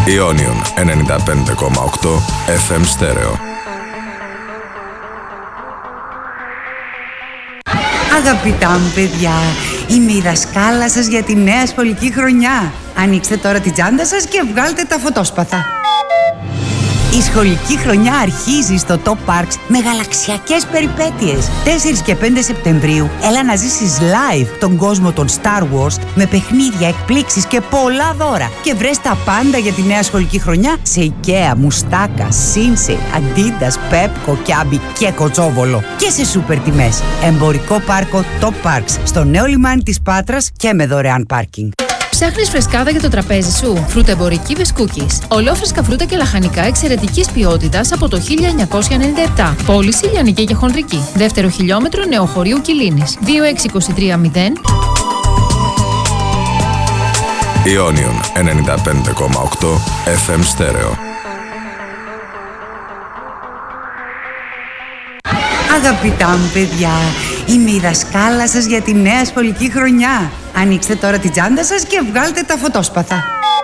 Ionion 95,8 FM στέρεο. Αγαπητά μου παιδιά, είμαι η δασκάλα σας για τη νέα σχολική χρονιά. Ανοίξτε τώρα την τσάντα σας και βγάλτε τα φωτόσπαθα. Η σχολική χρονιά αρχίζει στο Top Parks με γαλαξιακές περιπέτειες. 4 και 5 Σεπτεμβρίου έλα να ζήσεις live τον κόσμο των Star Wars με παιχνίδια, εκπλήξεις και πολλά δώρα. Και βρες τα πάντα για τη νέα σχολική χρονιά σε IKEA, Μουστάκα, Sinsei, Adidas, Pepco, Kiabi και Κοτσόβολο. Και σε σούπερ τιμές. Εμπορικό πάρκο Top Parks στο νέο λιμάνι της Πάτρας και με δωρεάν πάρκινγκ. Ψάχνεις φρεσκάδα για το τραπέζι σου? Φρουτεμπορική Βεσκούκης. Ολόφρεσκα φρούτα και λαχανικά εξαιρετικής ποιότητας από το 1997. Πώληση λιανική και χονδρική. Δεύτερο χιλιόμετρο Νεοχωρίου Κιλίνης. 26230. Ionion 95,8 FM στέρεο. Αγαπητά μου παιδιά, είμαι η δασκάλα σας για τη νέα σχολική χρονιά. Ανοίξτε τώρα την τσάντα σας και βγάλτε τα φωτόσπαθα.